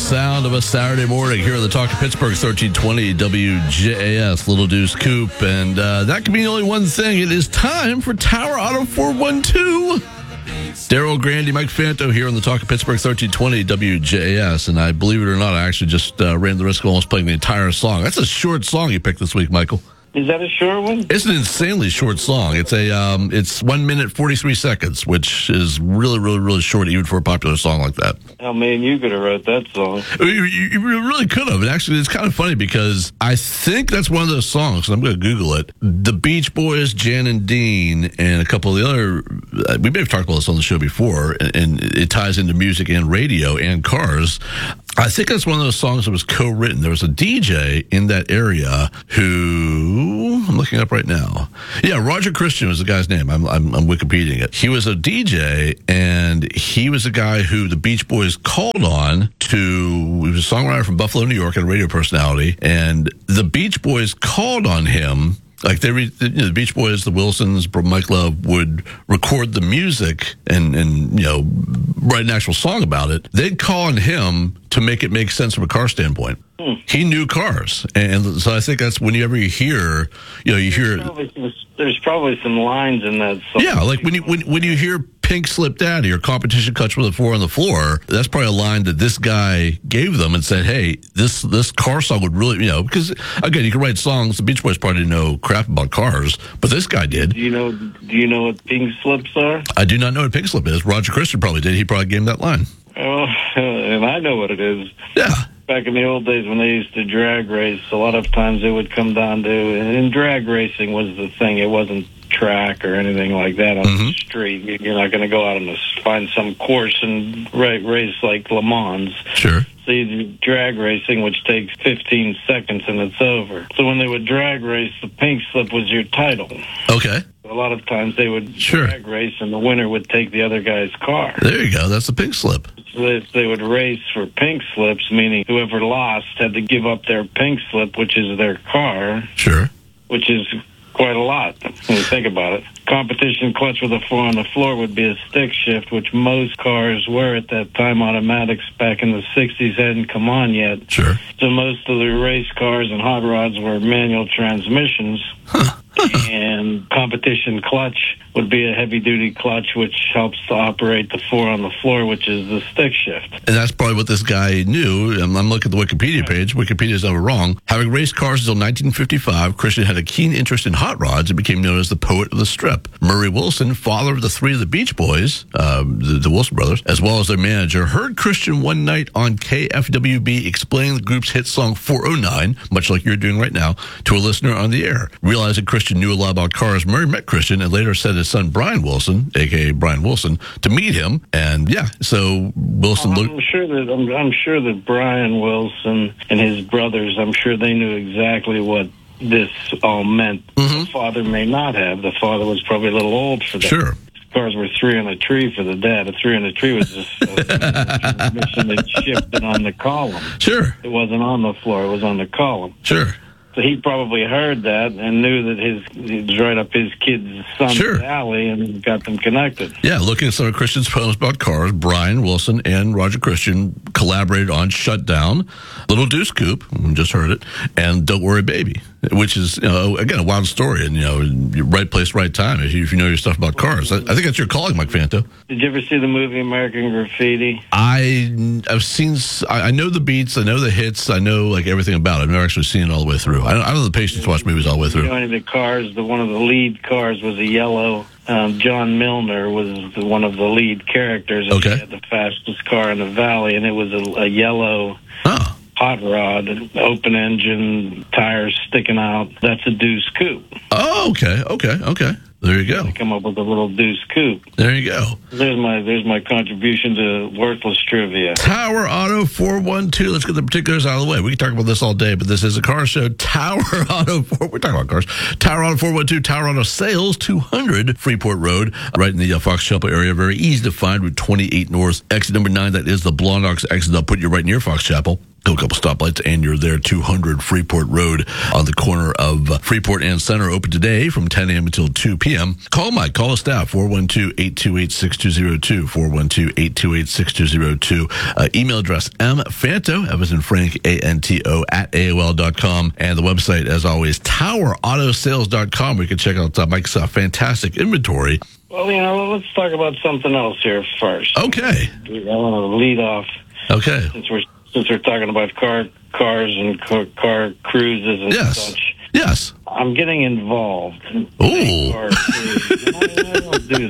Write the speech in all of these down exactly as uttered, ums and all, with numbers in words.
sound of a Saturday morning here on the Talk of Pittsburgh, thirteen twenty W J A S, Little Deuce Coupe. And uh, that can mean only one thing. It is time for Tower Auto four one two. Daryl Grandy, Mike Fanto here on the Talk of Pittsburgh, thirteen twenty W J A S. And I believe it or not, I actually just uh, ran the risk of almost playing the entire song. That's a short song you picked this week, Michael. Is that a short one? It's an insanely short song. It's a um, it's one minute forty-three seconds, which is really, really, really short, even for a popular song like that. Oh man, you could have wrote that song. You, you really could have. And actually, it's kind of funny because I think that's one of those songs. I'm going to Google it. The Beach Boys, Jan and Dean, and a couple of the other. Uh, we may have talked about this on the show before, and, and it ties into music and radio and cars. I think that's one of those songs that was co-written. There was a D J in that area who I'm looking up right now. Yeah, Roger Christian was the guy's name. I'm, I'm, I'm Wikipediaing it. He was a D J, and he was a guy who the Beach Boys called on to. He was a songwriter from Buffalo, New York, and a radio personality. And the Beach Boys called on him. Like they, re, you know, the Beach Boys, the Wilsons, Mike Love would record the music and, and you know write an actual song about it. They'd call on him to make it make sense from a car standpoint. Hmm. He knew cars, and so I think that's whenever you hear, you know, you there's hear. Probably some, there's probably some lines in that song. Yeah, like when you when when you hear Pink Slip Daddy or Competition Clutch with the Four on the Floor, that's probably a line that this guy gave them and said, hey, this this car song would really, you know, because, again, you can write songs. The Beach Boys probably didn't know crap about cars, but this guy did. Do you know Do you know what pink slips are? I do not know what Pink Slip is. Roger Christian probably did. He probably gave him that line. Oh, and I know what it is. Yeah. Back in the old days when they used to drag race, a lot of times it would come down to, and drag racing was the thing. It wasn't track or anything like that on mm-hmm. the street. You're not going to go out and find some course and race like Le Mans. Sure. So you do drag racing, which takes fifteen seconds and it's over. So when they would drag race, the pink slip was your title. Okay. A lot of times they would sure. drag race and the winner would take the other guy's car. There you go. That's the pink slip. So if they would race for pink slips, meaning whoever lost had to give up their pink slip, which is their car. Sure. Which is quite a lot when you think about it. Competition clutch with a four on the floor would be a stick shift, which most cars were at that time. Automatics back in the sixties hadn't come on yet. Sure. So most of the race cars and hot rods were manual transmissions. Huh. And competition clutch would be a heavy-duty clutch, which helps to operate the four on the floor, which is the stick shift. And that's probably what this guy knew. I'm, I'm looking at the Wikipedia page. Wikipedia's never wrong. Having raced cars until nineteen fifty-five, Christian had a keen interest in hot rods and became known as the poet of the strip. Murray Wilson, father of the three of the Beach Boys, uh, the, the Wilson brothers, as well as their manager, heard Christian one night on K F W B explaining the group's hit song four oh nine, much like you're doing right now, to a listener on the air. Realizing Christian knew a lot about cars, Murray met Christian and later sent his son Brian Wilson, a k a. Brian Wilson, to meet him. And yeah, so Wilson I'm looked. sure that I'm, I'm sure that Brian Wilson and his brothers, I'm sure they knew exactly what this all meant. Mm-hmm. The father may not have. The father was probably a little old for that. Sure. Cars were three on a tree for the dad. A three on a tree was just a transmission that shifted on the column. Sure. It wasn't on the floor. It was on the column. Sure. So he probably heard that and knew that his it was right up his kid's son's sure. alley and got them connected. Yeah, looking at some of Christian's poems about cars, Brian Wilson and Roger Christian collaborated on Shutdown, Little Deuce Coupe, we just heard it, and Don't Worry Baby, which is, you know, again, a wild story, and, you know, right place, right time, if you, if you know your stuff about cars. I, I think that's your calling, Mike Fanto. Did you ever see the movie American Graffiti? I, I've seen, I, I know the beats, I know the hits, I know, like, everything about it. I've never actually seen it all the way through. I don't, I don't have the patience to watch movies all the way through. You know, any of the cars, the, one of the lead cars was a yellow. Um, John Milner was the, one of the lead characters. And okay. He had the fastest car in the valley, and it was a, a yellow oh. hot rod, open engine, tires sticking out. That's a Deuce Coupe. Oh, okay, okay, okay. There you go. They come up with a little Deuce Coupe. There you go. There's my there's my contribution to worthless trivia. Tower Auto four one two. Let's get the particulars out of the way. We can talk about this all day, but this is a car show. Tower Auto four. We're talking about cars. Tower Auto four one two. Tower Auto Sales two hundred Freeport Road, right in the uh, Fox Chapel area. Very easy to find. Route twenty-eight North, exit number nine. That is the Blondox exit. I'll put you right near Fox Chapel. Go a couple stoplights, and you're there. two hundred Freeport Road on the corner of uh, Freeport and Center. Open today from ten a.m. until two p.m. Call Mike. Call us staff, four one two, eight two eight, six two zero two, four one two, eight two eight, six two zero two. Uh, email address mfanto, F as in Frank, A N T O, at A O L dot com. And the website, as always, tower auto sales dot com. We can check out uh, Mike's uh, fantastic inventory. Well, you know, let's talk about something else here first. Okay. I want to lead off. Okay. Since we're since we're talking about car cars and car, car cruises and Yes. such. Yes. I'm getting involved. Ooh. Car cruise. I, I don't do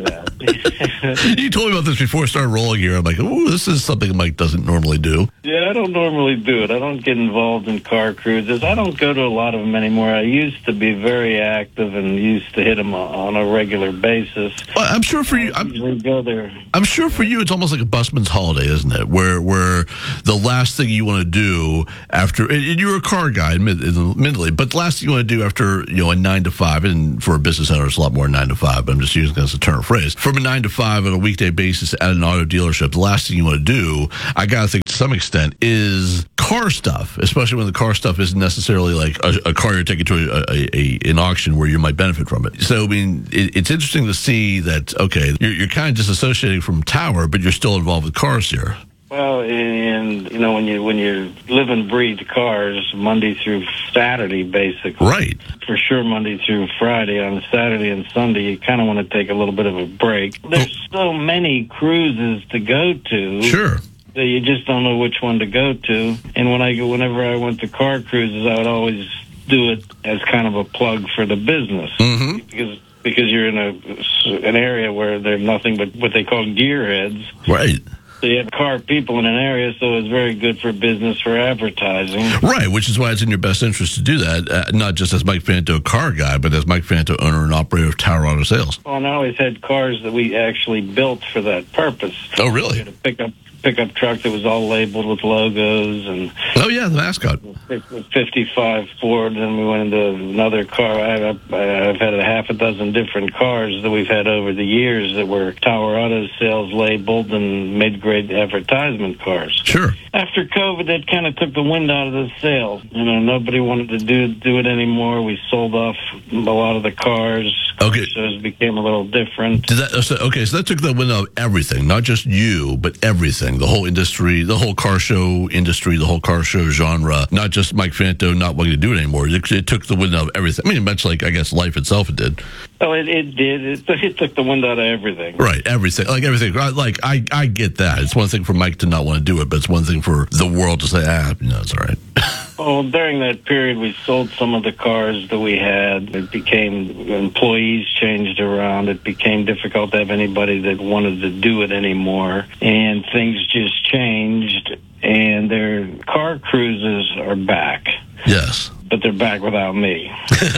that. You told me about this before I started rolling here. I'm like, ooh, this is something Mike doesn't normally do. Yeah, I don't normally do it. I don't get involved in car cruises. I don't go to a lot of them anymore. I used to be very active and used to hit them on a regular basis. Well, I'm sure for you, I I'm, usually go there. I'm sure for you, it's almost like a busman's holiday, isn't it? Where where the last thing you want to do after, and you're a car guy, admit- admittedly, but the last thing you want to do after, you know, a nine to five, and for a business owner, it's a lot more than nine to five, but I'm just using it as a turn of phrase. From a nine to five on a weekday basis at an auto dealership, the last thing you want to do, I got to think to some extent, is car stuff, especially when the car stuff isn't necessarily like a, a car you're taking to a, a, a, an auction where you might benefit from it. So, I mean, it, it's interesting to see that, okay, you're, you're kind of disassociating from Tower, but you're still involved with cars here. Well, and you know, when you when you live and breathe cars Monday through Saturday, basically, Right. For sure, Monday through Friday. On Saturday and Sunday, you kind of want to take a little bit of a break. There's so many cruises to go to. Sure. That you just don't know which one to go to. And when I go, whenever I went to car cruises, I would always do it as kind of a plug for the business, Mm-hmm. because because you're in a an area where there's nothing but what they call gearheads. Right. So you have car people in an area, so it's very good for business, for advertising. Right, which is why it's in your best interest to do that, uh, not just as Mike Fanto, car guy, but as Mike Fanto, owner and operator of Tower Auto Sales. Well, and I always had cars that we actually built for that purpose. Oh, really? We had a pickup pickup truck that was all labeled with logos and Oh, yeah, the mascot. fifty-five Ford. Then we went into another car. I, I, I've had a half a dozen different cars that we've had over the years that were Tower Auto Sales labeled and mid-grade advertisement cars. Sure. After COVID, that kind of took the wind out of the sales. You know, nobody wanted to do do it anymore. We sold off a lot of the cars. Okay. Shows became a little different. Did that, so, okay, so that took the wind out of everything, not just you, but everything. The whole industry, the whole car show industry, the whole car show genre, not just Mike Fanto not wanting to do it anymore. It, it took the wind out of everything. I mean, much like, I guess, life itself, it did. Oh, it, it did. It, it took the wind out of everything. Right, everything. Like, everything. Like, I, I get that. It's one thing for Mike to not want to do it, but it's one thing for the world to say, ah, you know, it's all right. Well, during that period, we sold some of the cars that we had. It became, employees changed around. It became difficult to have anybody that wanted to do it anymore. And things just changed. And their car cruises are back. Yes. But they're back without me.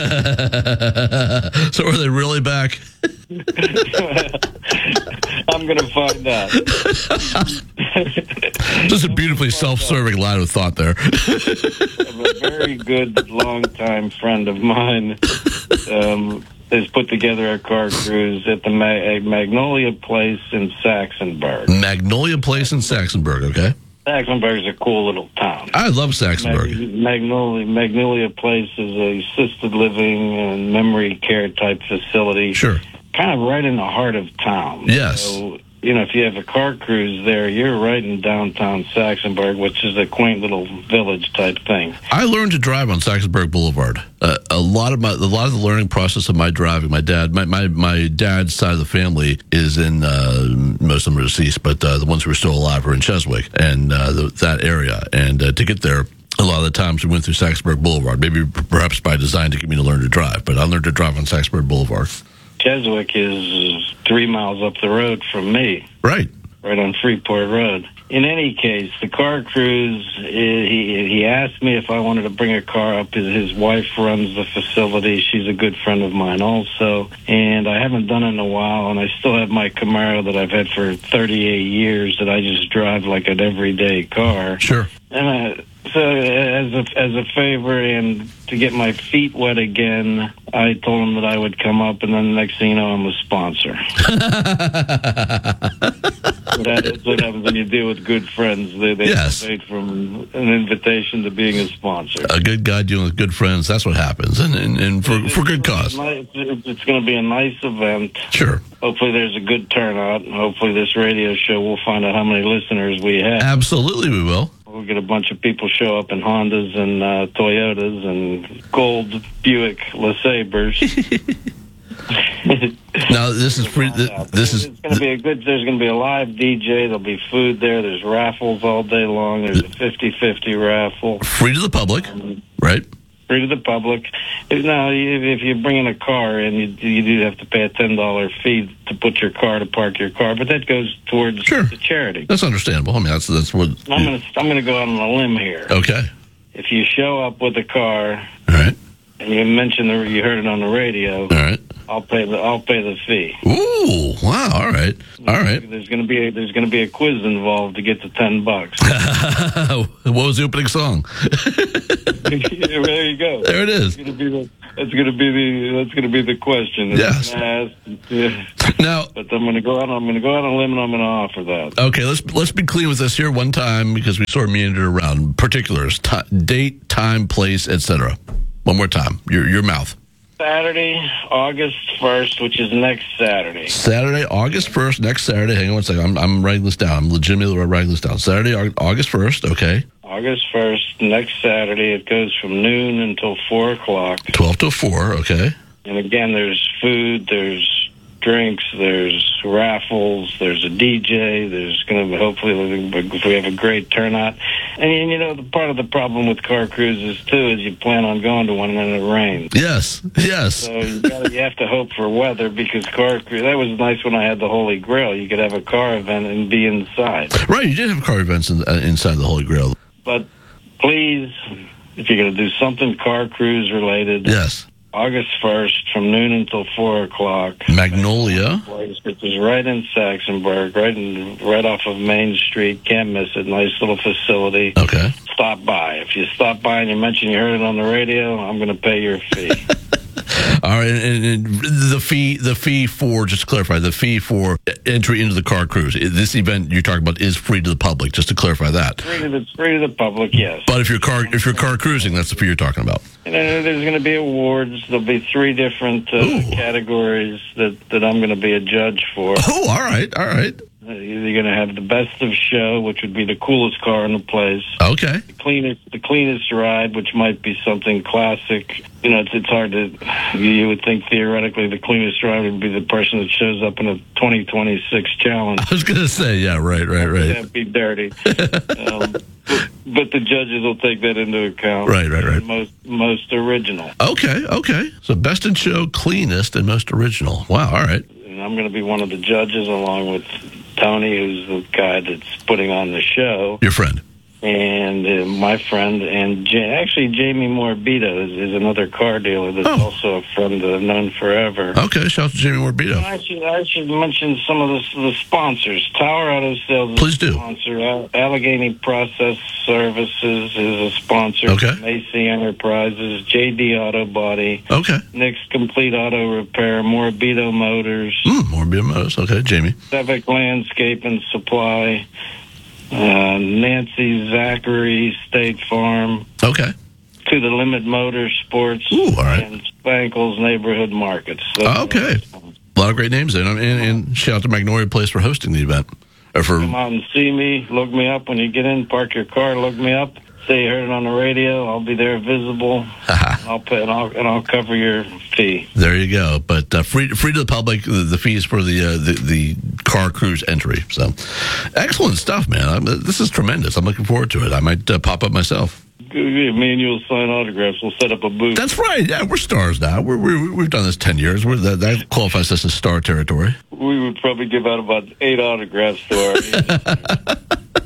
So are they really back? I'm going to find out. Just a beautifully self-serving line of thought there. A very good, long-time friend of mine um, has put together a car cruise at the Ma- a Magnolia Place in Saxonburg. Magnolia Place in Saxonburg, okay? Saxonburg is a cool little town. I love Saxonburg. Mag- Magnolia Magnolia Place is a assisted living and memory care type facility. Sure. Kind of right in the heart of town. Yes. So, you know, if you have a car cruise there, you're right in downtown Saxonburg, which is a quaint little village type thing. I learned to drive on Saxonburg Boulevard. Uh, a lot of my, a lot of the learning process of my driving. My dad, my my, my dad's side of the family is in. Uh, most of them are deceased, but uh, the ones who are still alive are in Cheswick and uh, the, that area. And uh, to get there, a lot of the times we went through Saxonburg Boulevard. Maybe perhaps by design to get me to learn to drive, but I learned to drive on Saxonburg Boulevard. Cheswick is three miles up the road from me. Right. Right on Freeport Road. In any case, the car cruise, he he asked me if I wanted to bring a car up. His, his wife runs the facility. She's a good friend of mine also. And I haven't done it in a while, and I still have my Camaro that I've had for thirty-eight years that I just drive like an everyday car. Sure. And I, So as a as a favor and to get my feet wet again, I told him that I would come up, and then the next thing you know, I'm a sponsor. So that's what happens when you deal with good friends. They, they Yes. elevate from an invitation to being a sponsor. A good guy dealing with good friends, that's what happens, and, and, and for, for good cause. It's, it's going to be a nice event. Sure. Hopefully there's a good turnout. Hopefully this radio show, we'll find out how many listeners we have. Absolutely we will. We'll get a bunch of people show up in Hondas and uh, Toyotas and gold Buick LeSabres. Now, this is free. This is. It's going to be a good. There's going to be a live D J. There'll be food there. There's raffles all day long. There's a fifty-fifty raffle. Free to the public, right? Free to the public. If, now, if you bring in a car in, you, you do have to pay a ten dollars fee to put your car, to park your car, but that goes towards Sure. the charity. That's understandable. I mean, that's that's what. I'm going to I'm going to go out on a limb here. Okay. If you show up with a car All right. and you mention the, you heard it on the radio, All right. I'll pay the I'll pay the fee. Ooh! Wow! All right. All right. There's going to be a, there's going to be a quiz involved to get the ten bucks. What was the opening song? Yeah, there you go. There it is. That's going to be the that's going to be the that's going to be the question. Yes. Ask, yeah. Now, But I'm going to go out. I'm going to go out on a limb, and I'm going to offer that. okay, let's let's be clean with this here one time because we sort of meandered around particulars, ti date, time, place, et cetera. One more time, your your mouth. Saturday, August first, which is next Saturday. Saturday, August first, next Saturday. Hang on one second. I'm I'm writing this down. I'm legitimately writing this down. Saturday, Au- August first. Okay. August first, next Saturday. It goes from noon until four o'clock. Twelve to four. Okay. And again, there's food, there's drinks, there's raffles, there's a D J, there's going to hopefully, if we have a great turnout. And, you know, the part of the problem with car cruises, too, is you plan on going to one and then it rains. Yes. Yes. So you, gotta, you have to hope for weather because car cruise, that was nice when I had the Holy Grail. You could have a car event and be inside. Right. You did have car events in, uh, inside the Holy Grail. But please, if you're going to do something car cruise related, Yes. August first from noon until four o'clock. Magnolia. Place, which is right in Saxonburg, right in, right off of Main Street. Can't miss it. Nice little facility. Okay. Stop by. If you stop by and you mention you heard it on the radio, I'm going to pay your fee. All right, and, and the fee, the fee for, just to clarify, the fee for entry into the car cruise. This event you're talking about is free to the public. Just to clarify that. Free to the free to the public, yes. But if you're car, if you're car cruising, that's the fee you're talking about. And then there's going to be awards. There'll be three different uh, Ooh. categories that that I'm going to be a judge for. Oh, all right, all right. Uh, You're going to have the best of show, which would be the coolest car in the place. Okay. The cleanest, the cleanest ride, which might be something classic. You know, it's, it's hard to. You, you would think theoretically the cleanest ride would be the person that shows up in a twenty twenty-six challenge. I was gonna say, yeah, right, right, right. Can't be dirty. um, but, but the judges will take that into account. Right, right, right. Most most original. Okay, okay. So best in show, cleanest, and most original. Wow, all right. And I'm going to be one of the judges along with Tony, who's the guy that's putting on the show. Your friend. And uh, my friend, and Ja- actually Jamie Morbido is, is another car dealer that's Oh. also a friend that I've known forever. Okay, shout out to Jamie Morbido. I should, I should mention some of the, the sponsors. Tower Auto Sales is Please a do. sponsor. Al- Allegheny Process Services is a sponsor. Okay. Macy Enterprises, J D Auto Body, Okay. Nick's Complete Auto Repair, Morbido Motors, Mm, Morbido Motors. Okay, Jamie. Civic Landscape and Supply, uh, Nancy Zachary State Farm, Okay. To the Limit Motorsports, Ooh, all right. and Spankles Neighborhood Markets. Those are Okay. the sponsors. A lot of great names there. And, and, and shout out to Magnolia Place for hosting the event. Or for Come out and see me. Look me up when you get in. Park your car. Look me up. Say you heard it on the radio. I'll be there visible. I'll pay and I'll and I'll cover your fee. There you go. But uh, free free to the public. The, the fees for the, uh, the the car cruise entry. So excellent stuff, man. I'm, this is tremendous. I'm looking forward to it. I might uh, pop up myself. Me and you will sign autographs. We'll set up a booth. That's right. Yeah, we're stars now. We're, we're, we've done this ten years. We're, that, that qualifies us as star territory. We would probably give out about eight autographs to our agents.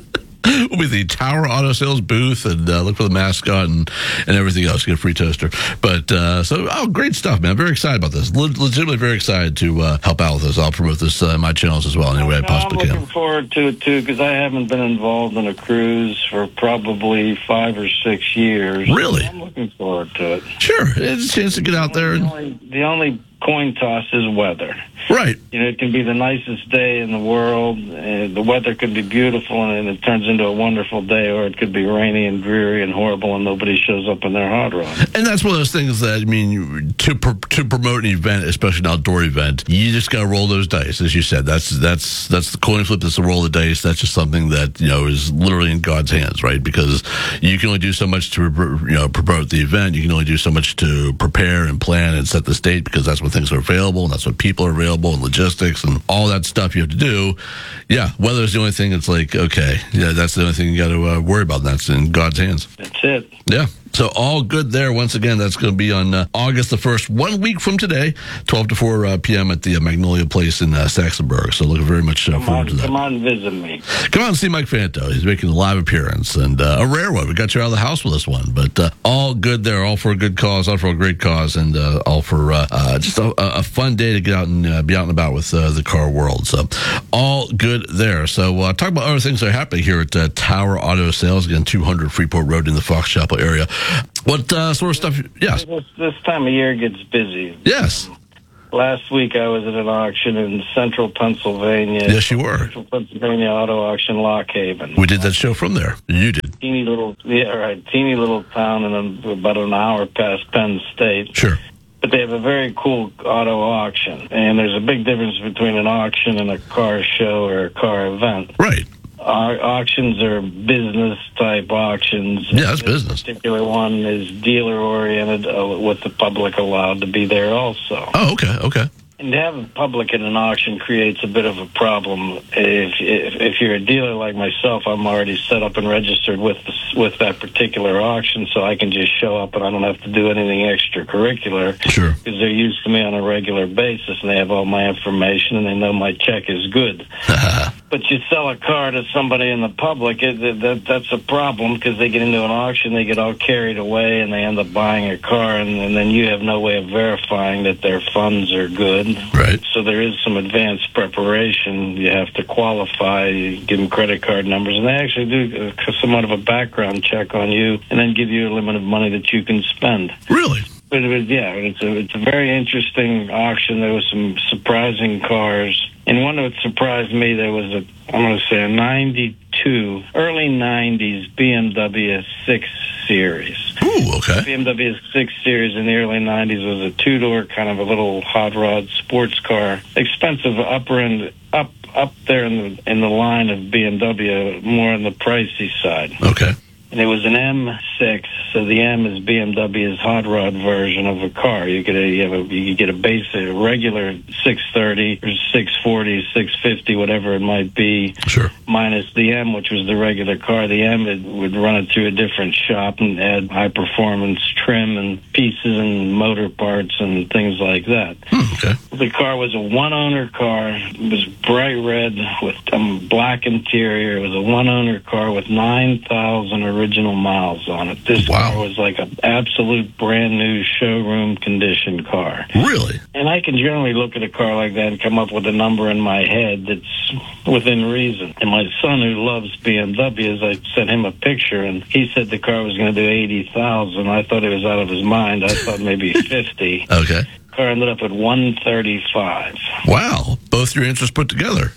We'll be at the Tower Auto Sales booth and uh, look for the mascot and, and everything else. Get a free toaster. But uh, so, oh, great stuff, man. I'm very excited about this. Le- legitimately very excited to uh, help out with this. I'll promote this uh, in my channels as well any way I possibly I'm can. looking forward to it, too, because I haven't been involved in a cruise for probably five or six years. Really? I'm looking forward to it. Sure. It's a chance to get out there. The And, only, the only coin toss is weather. right. You know, it can be the nicest day in the world. Uh, the weather could be beautiful, and it turns into a wonderful day, or it could be rainy and dreary and horrible, and nobody shows up in their hot rod. And that's one of those things that, I mean, to pr- to promote an event, especially an outdoor event, you just got to roll those dice, as you said. That's that's that's the coin flip. That's the roll of the dice. That's just something that, you know, is literally in God's hands, right? Because you can only do so much to, you know, promote the event. You can only do so much to prepare and plan and set the stage, because that's when things are available, and that's when people are available, and logistics and all that stuff you have to do. Yeah, weather's the only thing that's like, okay, yeah, that's the only thing you got to uh, worry about, and that's in God's hands. That's it. Yeah. So all good there. Once again, that's going to be on uh, August the first, one week from today, twelve to four uh, p.m. at the uh, Magnolia Place in uh, Saxonburg. So looking very much uh, Come forward on, to that. come on, visit me. Come on and see Mike Fanto. He's making a live appearance, and uh, a rare one. We got you out of the house with this one. But uh, all good there, all for a good cause, all for a great cause, and uh, all for uh, uh, just a, a fun day to get out and uh, be out and about with uh, the car world. So all good there. So uh, talk about other things that are happening here at uh, Tower Auto Sales, again, two hundred Freeport Road in the Fox Chapel area. What uh, sort of stuff? Yes. This, this time of year gets busy. Yes. Last week I was at an auction in central Pennsylvania. Yes, you were. Central Pennsylvania Auto Auction, Lock Haven. We did that show from there. You did. Teeny little, yeah, right. Teeny little town, and about an hour past Penn State. Sure. But they have a very cool auto auction, and there's a big difference between an auction and a car show or a car event. Right. Our auctions are business type auctions. Yeah, that's this business. particular one is dealer oriented, uh, with the public allowed to be there also. Oh, okay, okay. And to have a public at an auction creates a bit of a problem. If if, if you're a dealer like myself, I'm already set up and registered with the, with that particular auction, so I can just show up and I don't have to do anything extracurricular. Sure. Because they're used to me on a regular basis, and they have all my information, and they know my check is good. But you sell a car to somebody in the public, it, that, that's a problem, because they get into an auction, they get all carried away, and they end up buying a car, and, and then you have no way of verifying that their funds are good. Right. So there is some advanced preparation. You have to qualify, you give them credit card numbers, and they actually do uh, somewhat of a background check on you, and then give you a limit of money that you can spend. Really? But it was, yeah, it's a, it's a very interesting auction. There was some surprising cars. And one that surprised me, there was a, I'm going to say a ninety-two, early nineties B M W six Series. Ooh, okay. B M W six Series in the early nineties was a two-door, kind of a little hot rod sports car. Expensive, upper end, up up there in the, in the line of B M W, more on the pricey side. Okay. And it was an M six, so the M is B M W's hot rod version of a car. You could, you have a, you could get a basic, a regular six thirty or six forty, six fifty, whatever it might be. Sure. Minus the M, which was the regular car. The M, it would run it through a different shop and add high-performance trim and pieces and motor parts and things like that. Hmm, okay. The car was a one-owner car. It was bright red with a um, black interior. It was a one-owner car with nine thousand original miles on it. This Wow. car was like an absolute brand-new showroom condition car. Really? And I can generally look at a car like that and come up with a number in my head that's within reason. And my son, who loves B M Ws, I sent him a picture, and he said the car was going to do eighty thousand. I thought he was out of his mind. I thought maybe fifty. Okay. Car ended up at one thirty-five. Wow. Both your interests put together.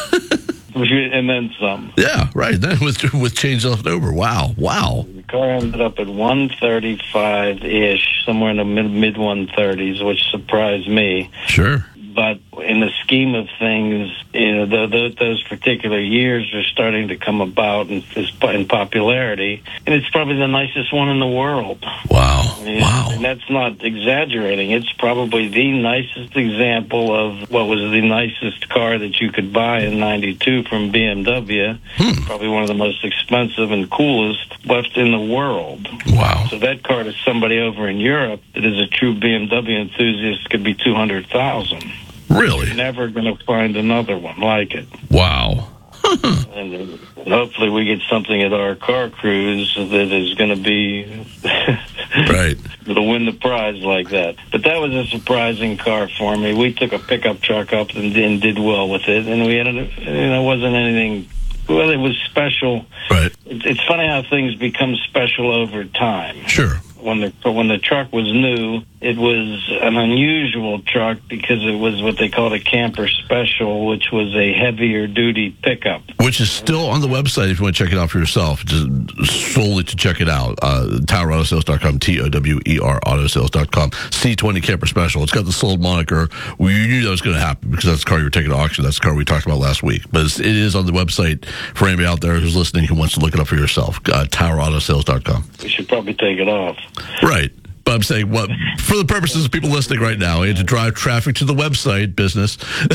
And then some. Yeah, right. Then with with change left over. Wow. Wow. The car ended up at one thirty-five-ish, somewhere in the mid mid one thirties, which surprised me. Sure. But in the scheme of things, you know, the, the, those particular years are starting to come about in, in popularity, and it's probably the nicest one in the world. Wow. I mean, Wow. and that's not exaggerating. It's probably the nicest example of what was the nicest car that you could buy in ninety-two from B M W. Hmm. Probably one of the most expensive and coolest left in the world. Wow. So that car to somebody over in Europe that is a true B M W enthusiast could be two hundred thousand. Really? You're never going to find another one like it. Wow. Uh-huh. And, and hopefully we get something at our car cruise that is going to be right. It'll win the prize like that. But that was a surprising car for me. We took a pickup truck up and, and did well with it, and we ended up, you know, it wasn't anything. Well, it was special. Right. It, it's funny how things become special over time. Sure. When the when the truck was new, it was an unusual truck because it was what they called a camper special, which was a heavier duty pickup. Which is still on the website if you want to check it out for yourself, just solely to check it out. Uh, Tower Auto Sales dot com, T O W E R Auto Sales dot com, C twenty Camper Special. It's got the sold moniker. We knew that was going to happen because that's the car you were taking to auction. That's the car we talked about last week. But it's, it is on the website for anybody out there who's listening who wants to look it up for yourself. Uh, Tower Auto Sales dot com. We should probably take it off. Right. But I'm saying, what for the purposes of people listening right now, and to drive traffic to the website business,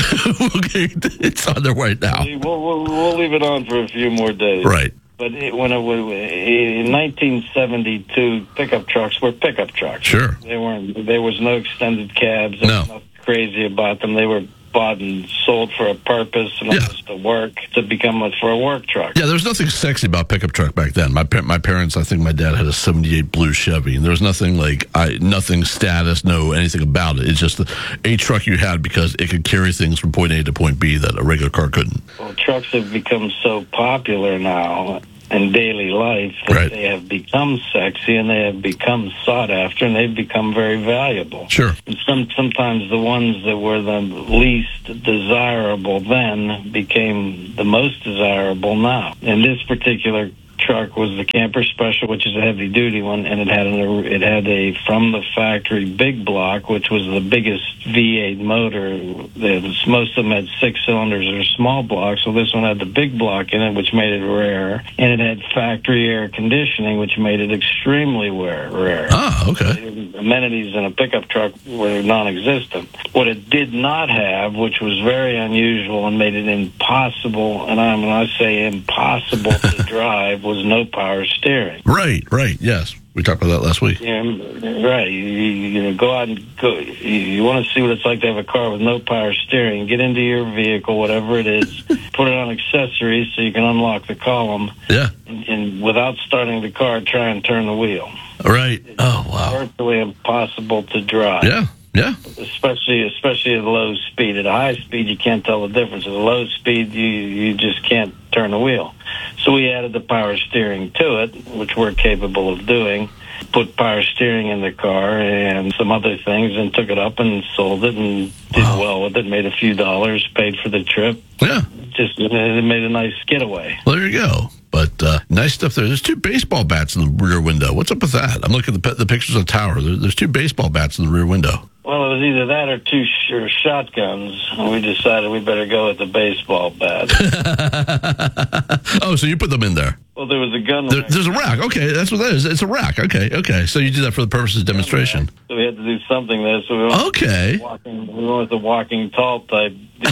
it's on there right now. We'll, we'll, we'll leave it on for a few more days. Right. But it, when it was in nineteen seventy-two, pickup trucks were pickup trucks. Sure. They weren't. There was no extended cabs. There no. was nothing crazy about them. They were bought and sold for a purpose, and yeah. it was to work, to become a, for a work truck. Yeah, there was nothing sexy about pickup truck back then. My my parents, I think my dad had a seventy-eight blue Chevy, and there was nothing like, I nothing status, no anything about it. It's just a truck you had because it could carry things from point A to point B that a regular car couldn't. Well, trucks have become so popular now in daily life that right. they have become sexy and they have become sought after and they've become very valuable. Sure. And some, sometimes the ones that were the least desirable then became the most desirable now. In this particular truck was the Camper Special, which is a heavy duty one, and it had an, it had a from the factory big block, which was the biggest V eight motor. Was, most of them had six cylinders or small blocks, so this one had the big block in it, which made it rare, and it had factory air conditioning, which made it extremely rare. rare. Ah, okay. Amenities in a pickup truck were non-existent. What it did not have, which was very unusual and made it impossible, and I, when I say impossible to drive, was no power steering. Right, right, yes. We talked about that last week. Yeah, right. You, you, you know, go out and go. You, you want to see what it's like to have a car with no power steering. Get into your vehicle, whatever it is, put it on accessories so you can unlock the column. Yeah. And, and without starting the car, try and turn the wheel. Right. Oh, wow. It's virtually impossible to drive. Yeah. Yeah. Especially, especially at low speed. At a high speed, you can't tell the difference. At a low speed, you you just can't turn the wheel. So we added the power steering to it, which we're capable of doing. Put power steering in the car and some other things, and took it up and sold it and did wow. well with it. Made a few dollars, paid for the trip. Yeah. Just it made a nice getaway. Well, there you go. But uh, nice stuff there. There's two baseball bats in the rear window. What's up with that? I'm looking at the, the pictures of the tower. There, there's two baseball bats in the rear window. Well, it was either that or two sh- or shotguns, and we decided we better go with the baseball bat. Oh, so you put them in there? Well, there was a gun there, rack. There's a rack. Okay, that's what that is. It's a rack. Okay, okay. So you did that for the purposes of demonstration. So we had to do something there. So we went okay. with the walking, we went with the walking tall type.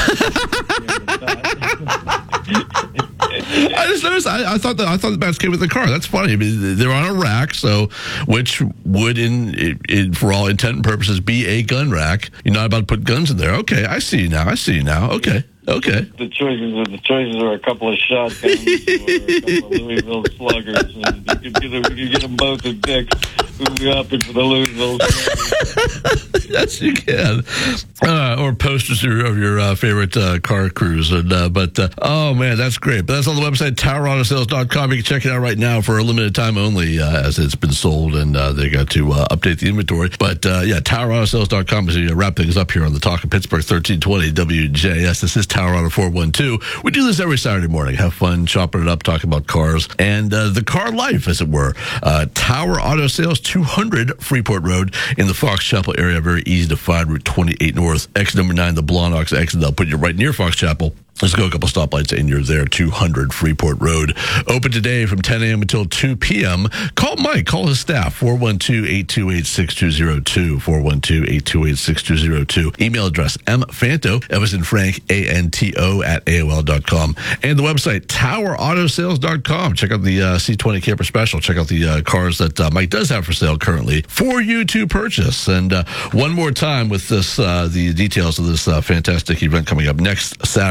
I just noticed. I, I thought that I thought the bats came with the car. That's funny. I mean, they're on a rack, so which would, in, in, in for all intent and purposes, be a gun rack. You're not about to put guns in there. Okay, I see you now. I see you now. Okay. Okay. The choices were the choices were a couple of shotguns or a couple of Louisville sluggers. And you could get them, you could get them both at Dick's. We opted for the Louisville sluggers. Yes, you can. Uh, or posters of your, of your uh, favorite uh, car cruise. And, uh, but, uh, oh, man, that's great. But that's on the website, Tower Auto Sales dot com. You can check it out right now for a limited time only uh, as it's been sold, and uh, they got to uh, update the inventory. But, uh, yeah, Tower Auto Sales dot com as we wrap things up here on the Talk of Pittsburgh, thirteen twenty W J S. This is Tower Auto four one two. We do this every Saturday morning. Have fun chopping it up, talking about cars and uh, the car life, as it were. Uh, Tower Auto Sales, two hundred Freeport Road in the Fox Chapel area. Very easy to find. Route twenty-eight North, exit number nine, the Blawnox exit. They'll put you right near Fox Chapel. Let's go a couple stoplights and you're there, two hundred Freeport Road. Open today from ten a.m. until two p.m. Call Mike. Call his staff, four one two, eight two eight, six two zero two, four one two, eight two eight, six two zero two. Email address, mfanto, Everson Frank, A N T O, at A O L dot com. And the website, Tower Auto Sales dot com. Check out the uh, C twenty Camper Special. Check out the uh, cars that uh, Mike does have for sale currently for you to purchase. And uh, one more time with this, uh, the details of this uh, fantastic event coming up next Saturday. One week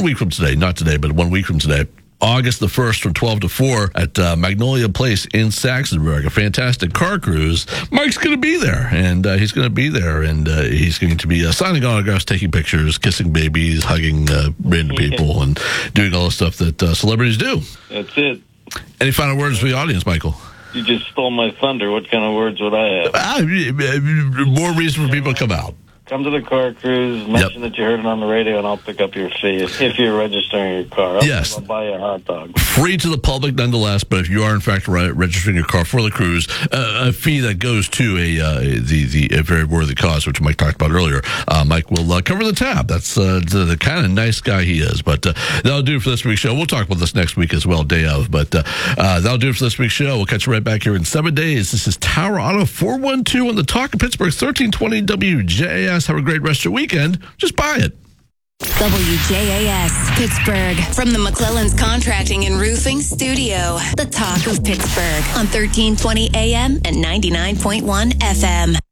week from today, not today, but one week from today. August the first from twelve to four at uh, Magnolia Place in Saxonburg, a fantastic car cruise. Mike's going to be there, and uh, he's going to be there, and uh, he's going to be uh, signing autographs, taking pictures, kissing babies, hugging uh, random people, and doing all the stuff that uh, celebrities do. That's it. Any final words for the audience, Michael? You just stole my thunder. What kind of words would I have? Uh, more reason for people to come out. Come to the car cruise, mention yep. that you heard it on the radio, and I'll pick up your fee if, if you're registering your car. I'll, yes. I'll buy you a hot dog. Free to the public nonetheless, but if you are in fact re- registering your car for the cruise, uh, a fee that goes to a uh, the, the a very worthy cause, which Mike talked about earlier. Uh, Mike will uh, cover the tab. That's uh, the, the kind of nice guy he is. But uh, that'll do it for this week's show. We'll talk about this next week as well, day of. But uh, uh, that'll do it for this week's show. We'll catch you right back here in seven days. This is Tower Auto four one two on the Talk of Pittsburgh, thirteen twenty W J A S. Have a great rest of your weekend. Just buy it. W J A S Pittsburgh, from the McClellan's Contracting and Roofing Studio. The Talk of Pittsburgh on thirteen twenty A M and ninety-nine point one F M.